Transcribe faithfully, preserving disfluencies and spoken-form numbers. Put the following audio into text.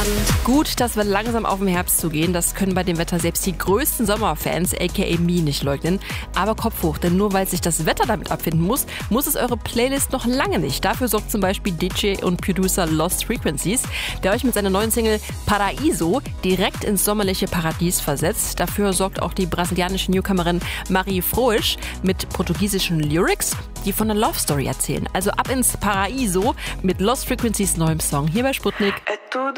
Gut, dass wir langsam auf den Herbst zugehen. Das können bei dem Wetter selbst die größten Sommerfans, aka me, nicht leugnen. Aber Kopf hoch, denn nur weil sich das Wetter damit abfinden muss, muss es eure Playlist noch lange nicht. Dafür sorgt zum Beispiel D J und Producer Lost Frequencies, der euch mit seiner neuen Single Paraíso direkt ins sommerliche Paradies versetzt. Dafür sorgt auch die brasilianische Newcomerin Marie Froisch mit portugiesischen Lyrics, die von einer Love Story erzählen. Also ab ins Paraíso mit Lost Frequencies neuem Song hier bei Sputnik.